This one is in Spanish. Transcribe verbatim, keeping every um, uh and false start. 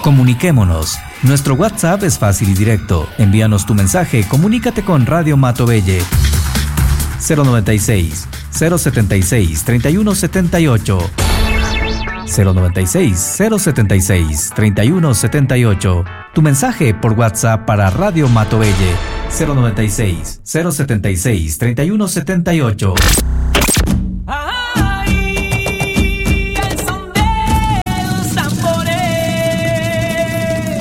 Comuniquémonos. Nuestro WhatsApp es fácil y directo. Envíanos tu mensaje, comunícate con Radio Matobelle. cero noventa y seis, cero setenta y seis, treinta y uno setenta y ocho. cero noventa y seis, cero setenta y seis, treinta y uno setenta y ocho. Tu mensaje por WhatsApp para Radio Matobelle. cero noventa y seis, cero setenta y seis, treinta y uno setenta y ocho.